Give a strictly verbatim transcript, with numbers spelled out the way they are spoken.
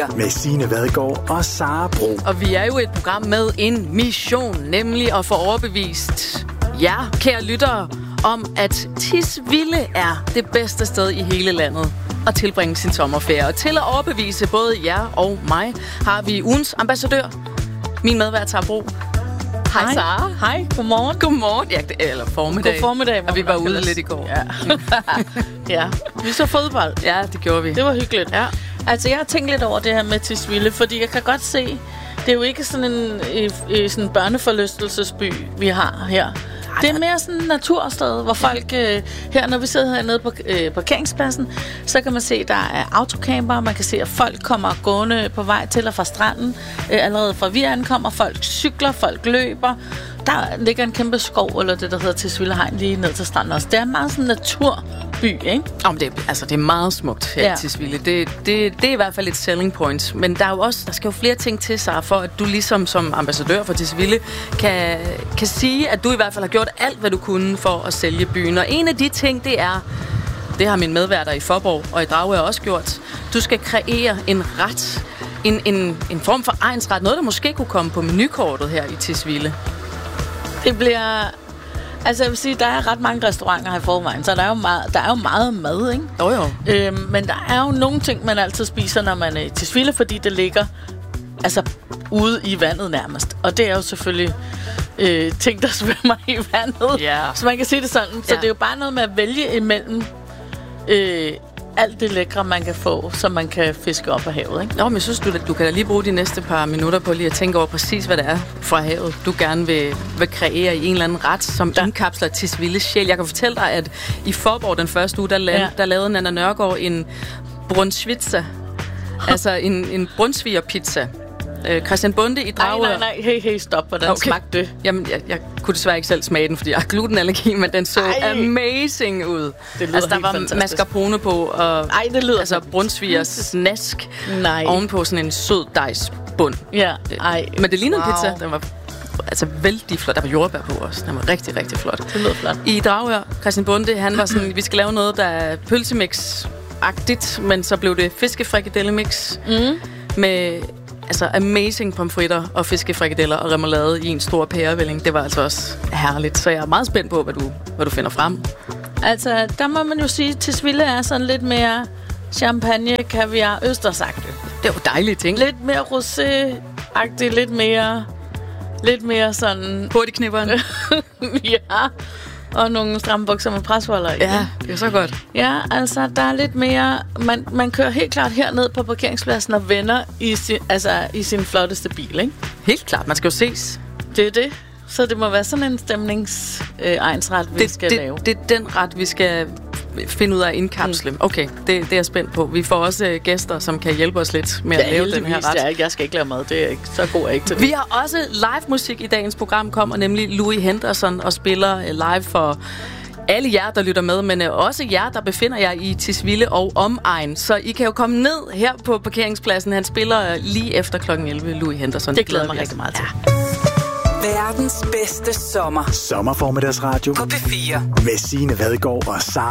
Med Signe Vadgaard og Sara Bro. Og vi er jo et program med en mission, nemlig at få overbevist jer, kære lyttere, om at Tisvilde er det bedste sted i hele landet at tilbringe sin sommerferie. Og til at overbevise både jer og mig, har vi ugens ambassadør, min medvært Sara Bro. Hej, Hej Sara. Hej, godmorgen. Godmorgen. Ja, eller formiddag. God formiddag. Og vi var ude lidt i går. Ja. Ja, vi så fodbold. Ja, det gjorde vi. Det var hyggeligt. Ja. Altså, jeg har tænkt lidt over det her med Tisvilde, fordi jeg kan godt se, det er jo ikke sådan en, en, en børneforlystelsesby, vi har her. Det er mere sådan et natursted, hvor folk, øh, her når vi sidder hernede på øh, parkeringspladsen, så kan man se, der er autocamper, man kan se, at folk kommer gående på vej til og fra stranden. Øh, allerede fra vi ankommer, folk cykler, folk løber. Der ligger en kæmpe skov, eller det, der hedder Tisvilde Hegn, lige ned til stranden også. Det er meget sådan en naturby, ikke? Om det, altså, det er meget smukt her ja. i Tisvilde. Det, det, det er i hvert fald et selling point. Men der er jo også, der skal jo flere ting til, Sara, for at du ligesom som ambassadør for Tisvilde kan, kan sige, at du i hvert fald har gjort alt, hvad du kunne for at sælge byen. Og en af de ting, det er, det har mine medværter i Faaborg og i Dragør også gjort, du skal kreere en ret, en, en, en form for egnsret, noget der måske kunne komme på menukortet her i Tisvilde. Det bliver... Altså, jeg vil sige, der er ret mange restauranter her i forvejen, så der er jo meget, der er jo meget mad, ikke? Jo, jo. Øhm, men der er jo nogle ting, man altid spiser, når man er i Tisvilde, fordi det ligger altså ude i vandet nærmest. Og det er jo selvfølgelig øh, ting, der svømmer i vandet. Yeah. Så man kan sige det sådan. Så yeah. det er jo bare noget med at vælge imellem øh, alt det lækre, man kan få, som man kan fiske op af havet, ikke? Nå, men jeg synes, du, du kan da lige bruge de næste par minutter på lige at tænke over præcis, hvad det er fra havet, du gerne vil, vil kreere i en eller anden ret, som ja. indkapsler Tisvildes sjæl. Jeg kan fortælle dig, at i Faaborg den første uge, der, la- ja. der lavede Nana Nørgaard en brunsvitsa, altså en, en brunsvigerpizza. Øh, Christian Bonde i Dragør. Nej, nej, nej. Hey, hey, stop. Hvordan okay. smagte det? Jamen, jeg, jeg kunne desværre ikke selv smage den, fordi jeg har glutenallergi, men den så Ej. amazing ud. Det lyder altså, der var fantastisk. mascarpone på, og Ej, det lyder altså brunsvigers snask nej. ovenpå sådan en sød dejsbund. Ja, ej. Men det lignede wow. en pizza. Den var altså vældig flot. Der var jordbær på også. Den var rigtig, rigtig flot. Det lyder flot. I Dragør, Christian Bonde, han var sådan, vi skal lave noget, der er pølsemix-agtigt, men så blev det fiskefrikadellemix mm. med... Altså amazing pomfritter og fiskefrikadeller og remoulade i en stor pærevælling. Det var altså også herligt. Så jeg er meget spændt på, hvad du, hvad du finder frem. Altså, der må man jo sige, at Tisvilde er sådan lidt mere champagne, kaviar, østersagtigt. Det er jo dejligt, ting. Lidt mere rosé-agtigt, lidt mere... Lidt mere sådan... Hurtigknipperen. Ja. Og nogle stramme bukser med presholder i. Ja, det er så godt. Ja, altså, der er lidt mere... Man, man kører helt klart herned på parkeringspladsen og vender i sin, altså, i sin flotteste bil, ikke? Helt klart, man skal jo ses. Det er det. Så det må være sådan en stemnings-egnsret, øh, vi det, skal det, lave. Det er den ret, vi skal finde ud af at indkapsle. Mm. Okay, det, det er jeg spændt på. Vi får også øh, gæster, som kan hjælpe os lidt med ja, at lave den her ret. Ja, jeg skal ikke lave mad. Det er ikke så god jeg ikke til det. Vi har også live musik i dagens program, kommer nemlig Louis Henderson og spiller øh, live for alle jer, der lytter med, men også jer, der befinder jer i Tisvilde og omegn. Så I kan jo komme ned her på parkeringspladsen. Han spiller lige efter klokken elleve, Louis Henderson. Det glæder mig rigtig meget til. Ja. Verdens bedste sommer. Sommerformiddagsradio på P fire. Med Signe Vadgaard og Sara